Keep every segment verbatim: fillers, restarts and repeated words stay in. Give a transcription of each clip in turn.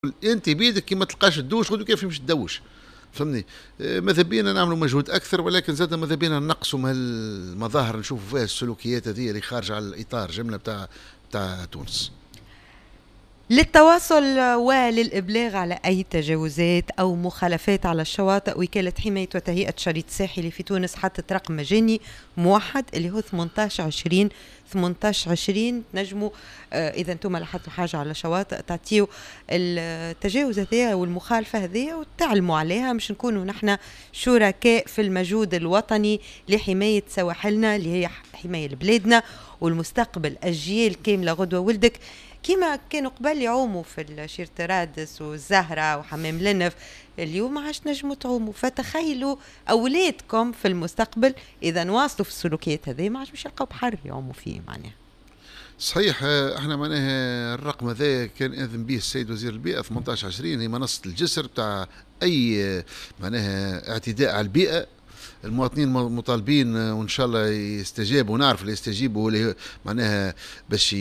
انت بيدك كي ما تلقاش الدوش غدو كيف يمشي تدوش. فهمني. ماذا بينا نعملوا مجهود اكثر، ولكن زاد ماذا بينا نقصوا من المظاهر نشوفوا فيها السلوكيات هذه اللي خارجه على الاطار جمله بتاع بتاع تونس. للتواصل وللإبلاغ على أي تجاوزات أو مخالفات على الشواطئ، وكالة حماية وتهيئة شريط ساحلي في تونس حطت رقم مجاني موحد اللي هو ثمانية عشر عشرين ثمانية عشر عشرين. تنجموا آه إذا أنتم لاحظتوا حاجة على شواطئ تعطيوا التجاوز هذايا والمخالفة هذايا وتعلموا عليها، مش نكونوا نحن شركاء في المجهود الوطني لحماية سواحلنا اللي هي حماية بلادنا والمستقبل. أجيال كاملة غدوة ولدك كيما كانوا قبل يعوموا في الشيرة رادس والزهرة وحمام لنف، اليوم ما عادش نجموا تعوموا. فتخيلوا أولادكم في المستقبل إذا واصلوا في السلوكيات هذه ما عادش مش يلقوا بحر يعوموا فيه. معناها صحيح. احنا معناها الرقم هذا كان اذن به السيد وزير البيئه ثمانية عشر عشرين، هي منصه الجسر بتاع اي معناها اعتداء على البيئه. المواطنين مطالبين وان شاء الله يستجابوا، ونعرف اللي يستجيبوا معناها باش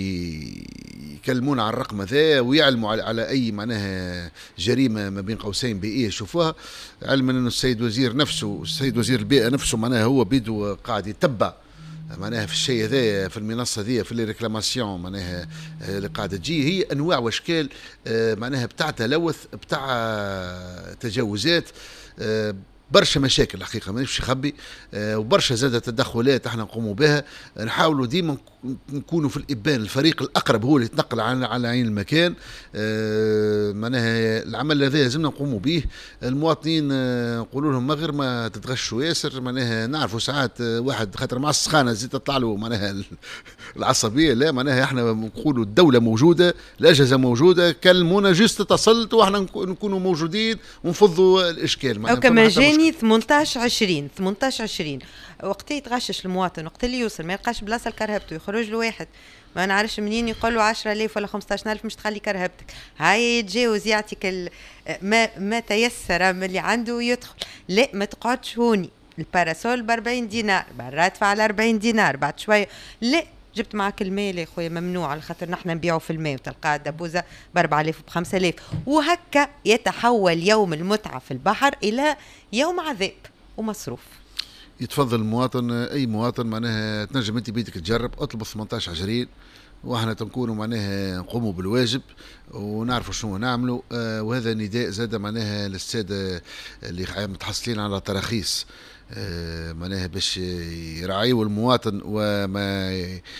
يكلمونا على الرقم هذا ويعلموا على اي معناها جريمه ما بين قوسين بيئيه يشوفوها، علما انه السيد وزير نفسه السيد وزير البيئه نفسه معناها هو بيدو قاعد يتبع معناها في الشيء هذا في المنصه ذي في الريكلاماسيون معناها اللي قاعده تجي هي انواع واشكال معناها بتاع تلوث بتاع تجاوزات، برشا مشاكل الحقيقه ما نمشي نخبي، أه وبرشا زادة تدخلات احنا نقوموا بها. نحاولوا ديما نكونوا في الابان، الفريق الاقرب هو اللي يتنقل على على عين المكان. أه معناها العمل هذا لازمنا نقوموا به. المواطنين نقولوا لهم ما غير ما تتغشوا ياسر، معناها نعرفوا ساعات واحد خاطر مع السخانه زيد تطلع له معناها العصبيه، لا معناها احنا نقولوا الدوله موجوده، الاجهزه موجوده، كلمونا جست اتصلت واحنا نكونوا موجودين ونفضوا الاشكال. او كما جاني ثمانية عشر عشرين ثمانية عشر عشرين وقت يتغشش المواطن، وقت اللي يوصل ما يلقاش بلاصه لكرهبته يخرج له واحد ما نعرفش منين يقول له عشرة آلاف ولا خمسة عشر ألف مش تخلي كرهبتك، هاي يتجاوز يعطيك ما ما تيسر من اللي عنده يدخل. لا ما تقعدش هوني الباراسول ب أربعين دينار برا ادفع على أربعين دينار بعد شويه، لا جبت معك المال يا خويا ممنوع على خاطر نحن نبيعوا في الماء وتلقى الدبوزه ب أربعة آلاف وب خمسة آلاف. وهكا يتحول يوم المتعه في البحر الى يوم عذاب ومصروف. يتفضل المواطن اي مواطن معناها تنجم انت بيدك تجرب اطلب ثمانية عشر عشرين واحنا تنكونوا معناها نقوموا بالواجب ونعرفوا شنو نعملوا. آه وهذا نداء زاد معناها للساده اللي متحصلين على تراخيص آه معناها باش يراعيوا المواطن وما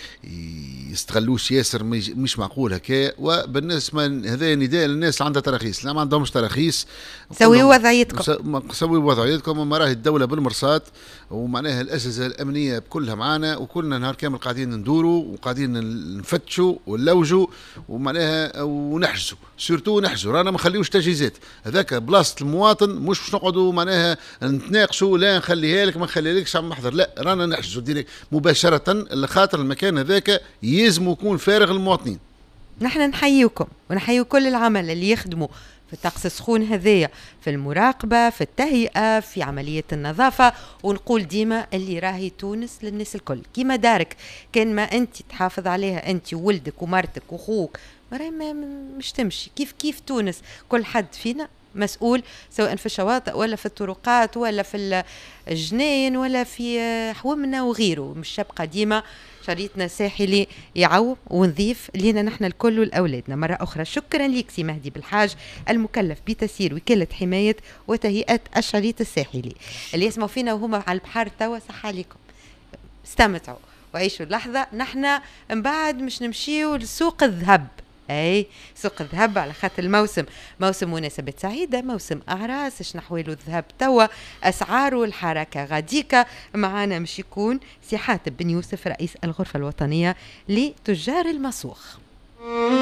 يستغلوش ياسر، مش معقول هكا. وبالنسبه هذا نداء للناس اللي عندها تراخيص، لا ما عندهمش تراخيص سويوا وضعيتكم سويوا وضعيتكم. وما راهي الدوله بالمرصاد ومعناها الاجهزه الامنيه بكلها معنا، وكلنا نهار كامل قاعدين ندوروا وقاعدين نفتشوا ونلوجوا ومعناها ونحجزوا، سورتو نحجزوا رانا ما نخليوش تجهيزات. هذاك بلاصه المواطن، مش باش نقعدوا معناها نتناقشوا لا نخليها لك ما نخليهالكش عم محضر، لا رانا نحجزوا ديريكت مباشره لخاطر المكان هذاك يلزم يكون فارغ المواطنين. نحن نحييكم ونحيي كل العمل اللي يخدموا في الطقس السخون هذايا، في المراقبة، في التهيئة، في عملية النظافة. ونقول ديما اللي راهي تونس للناس الكل كيما دارك، كان ما أنت تحافظ عليها أنت وولدك ومرتك وأخوك ما مش تمشي. كيف كيف تونس كل حد فينا مسؤول، سواء في الشواطئ ولا في الطرقات ولا في الجناين ولا في حومنا وغيره. مش يبقى ديما شريطنا ساحلي يعوم ونظيف لينا نحن الكل ولأولادنا. مرة أخرى شكرا لك سي مهدي بالحاج المكلف بتسيير وكالة حماية وتهيئة الشريط الساحلي اللي يسمعوا فينا وهما على البحر توا. صح عليكم، استمتعوا وعيشوا اللحظة. نحن من بعد مش نمشيوا لسوق الذهب، اي سوق الذهب على خاطر الموسم موسم مناسبات سعيده، موسم اعراس، اش نحويلو الذهب توا اسعاره الحركه غاديكا. معانا مش يكون سي حاتب بن يوسف رئيس الغرفه الوطنيه لتجار المسوخ.